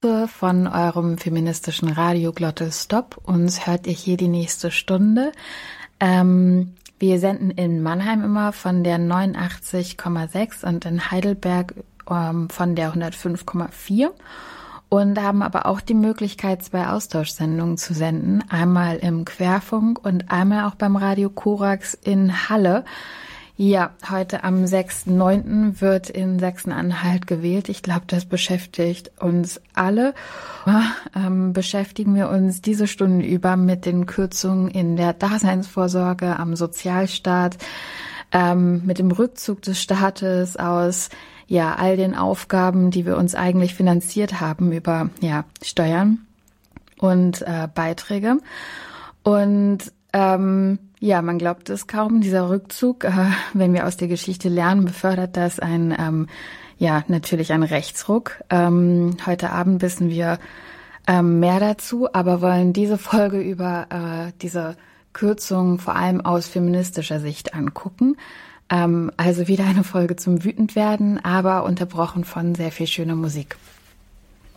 von eurem feministischen Radio Glottal Stop. Uns hört ihr hier die nächste Stunde. Wir senden in Mannheim immer von der 89,6 und in Heidelberg von der 105,4 und haben aber auch die Möglichkeit, 2 Austauschsendungen zu senden. Einmal im Querfunk und einmal auch beim Radio Korax in Halle. Ja, heute am 6.9. wird in Sachsen-Anhalt gewählt. Ich glaube, das beschäftigt uns alle. Beschäftigen wir uns diese Stunden über mit den Kürzungen in der Daseinsvorsorge, am Sozialstaat, mit dem Rückzug des Staates aus all den Aufgaben, die wir uns eigentlich finanziert haben über Steuern und Beiträge. Und man glaubt es kaum, dieser Rückzug, wenn wir aus der Geschichte lernen, befördert das natürlich einen Rechtsruck. Heute Abend wissen wir mehr dazu, aber wollen diese Folge über diese Kürzung vor allem aus feministischer Sicht angucken. Also wieder eine Folge zum Wütendwerden, aber unterbrochen von sehr viel schöner Musik.